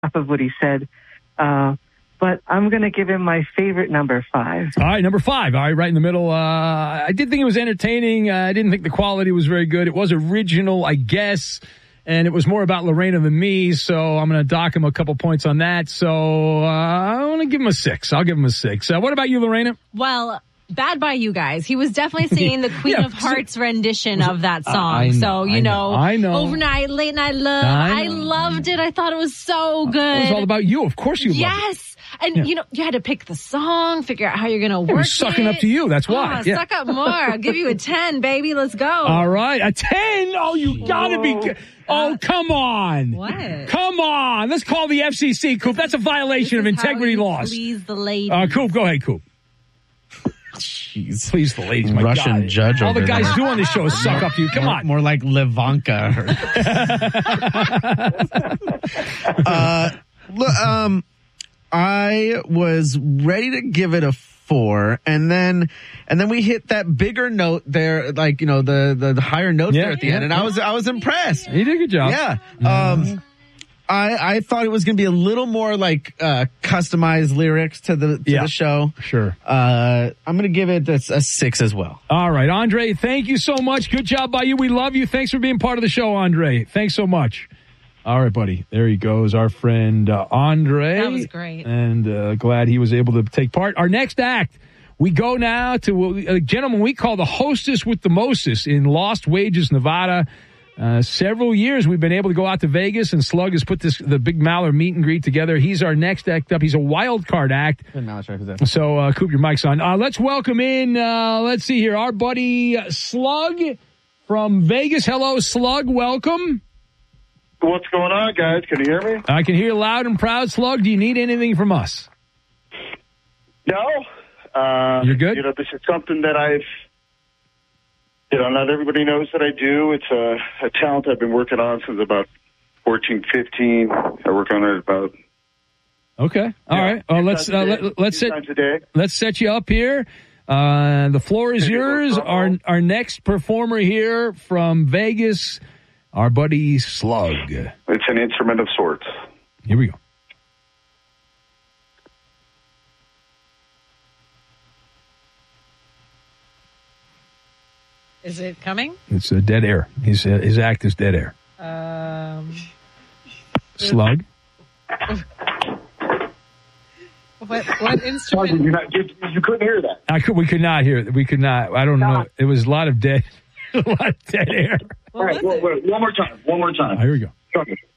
half of what he said. But I'm going to give him my favorite number 5. All right, number 5. All right, right in the middle. I did think it was entertaining. I didn't think the quality was very good. It was original, I guess, and it was more about Lorena than me, so I'm going to dock him a couple points on that. So I want to give him a 6. I'll give him a 6. What about you, Lorena? Well, bad by you guys. He was definitely singing the Queen of Hearts rendition of that song. I know. Overnight, late night love. I loved it. I thought it was so good. It was all about you. Of course you loved it. Yes. And, you had to pick the song, figure out how you're going to work it. was sucking up to you. That's why. Suck up more. I'll give you a 10, baby. Let's go. All right. A 10? Oh, you got to be... Oh, come on. What? Come on. Let's call the FCC, Coop. That's a violation of integrity laws. Please the lady. Coop, go ahead, Coop. Jeez. Please the ladies, my Russian God. judge All the over guys there. do on this show is suck up to you. Come on. More like Livanka. I was ready to give it a 4, and then we hit that bigger note there, like the higher note there at the end, and I was impressed. You did a good job. Yeah. I thought it was going to be a little more like customized lyrics to the show. Sure. I'm going to give it a 6 as well. All right, Andre, thank you so much. Good job by you. We love you. Thanks for being part of the show, Andre. Thanks so much. All right, buddy. There he goes, our friend Andre. That was great. And glad he was able to take part. Our next act, we go now to a gentleman we call the hostess with the mostest in Lost Wages, Nevada. Several years we've been able to go out to Vegas, and Slug has put the Big Mallard meet and greet together. He's our next act up. He's a wild card act. So, Coop, your mic's on. Let's welcome in, let's see here, our buddy Slug from Vegas. Hello, Slug. Welcome. What's going on, guys? Can you hear me? I can hear you loud and proud, Slug. Do you need anything from us? No. You're good? This is something that I've, not everybody knows that I do. It's a talent I've been working on since about 14, 15. I work on it about... Okay. All right. Let's set you up here. The floor is yours. Our next performer here from Vegas, our buddy Slug. It's an instrument of sorts. Here we go. Is it coming? It's dead air. His act is dead air. Slug. What instrument? You couldn't hear that. We could not hear it. We could not. I don't know. It was a lot of dead air. All right. One more time. Here we go.